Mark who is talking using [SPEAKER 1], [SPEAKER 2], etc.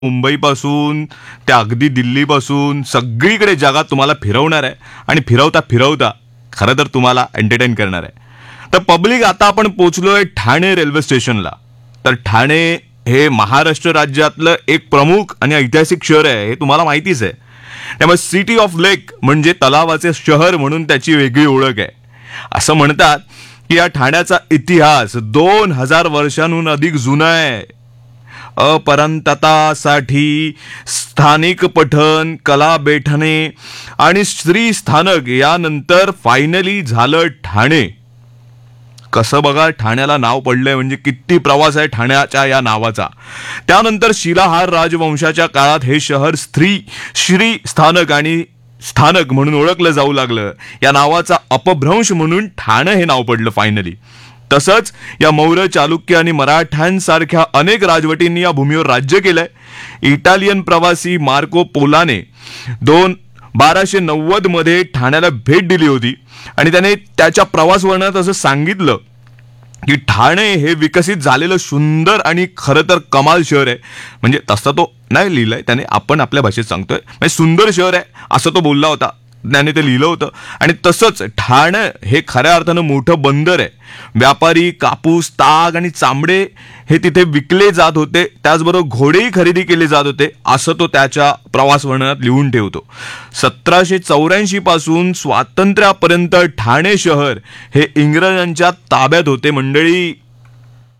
[SPEAKER 1] मुंबईपासून त्या अगदी दिल्लीपासून सगळीकडे जगात तुम्हाला फिरवणार आहे आणि फिरवता फिरवता खरं तर तुम्हाला एंटरटेन करणार आहे. तर पब्लिक, आता आपण पोचलोय ठाणे रेल्वे स्टेशनला. तर ठाणे हे महाराष्ट्र राज्यातलं एक प्रमुख आणि ऐतिहासिक शहर आहे, हे तुम्हाला माहितीच आहे. त्यामुळे सिटी ऑफ लेक म्हणजे तलावाचे शहर म्हणून त्याची वेगळी ओळख आहे. असं म्हणतात की या ठाण्याचा इतिहास 2000 वर्षांहून अधिक जुना आहे. अपरंततासाठी स्थानिक पठण, कला बेठणे आणि श्री स्थानक यानंतर फायनली झालं ठाणे. कसं बघा, ठाण्याला नाव पडलंय म्हणजे किती प्रवास आहे ठाण्याच्या या नावाचा. त्यानंतर शिलाहार राजवंशाच्या काळात हे शहर श्री स्थानक आणि स्थानक म्हणून ओळखलं जाऊ लागलं. या नावाचा अपभ्रंश म्हणून ठाणे हे नाव पडलं फायनली. तसंच या मौर्य, चालुक्य आणि मराठ्यांसारख्या अनेक राजवटींनी या भूमीवर राज्य केलंय. इटालियन प्रवासी मार्को पोलाने 1290 मध्ये ठाण्याला भेट दिली होती आणि त्याने त्याच्या प्रवास वर्णनात असं सांगितलं की ठाणे हे विकसित झालेलं सुंदर आणि खरं तर कमाल शहर आहे. म्हणजे तसं तो नाही लिहिलंय त्याने, आपण आपल्या भाषेत सांगतोय, म्हणजे सुंदर शहर आहे असं तो बोलला होता, त्याने ते लिहिलं होतं. आणि तसंच ठाणे हे खऱ्या अर्थानं मोठं बंदर आहे. व्यापारी कापूस, ताग आणि चांबडे हे तिथे विकले जात होते. त्याचबरोबर घोडेही खरेदी केले जात होते असं तो त्याच्या प्रवास वर्णनात लिहून ठेवतो. 1784 पासून स्वातंत्र्यापर्यंत ठाणे शहर हे इंग्रजांच्या ताब्यात होते मंडळी.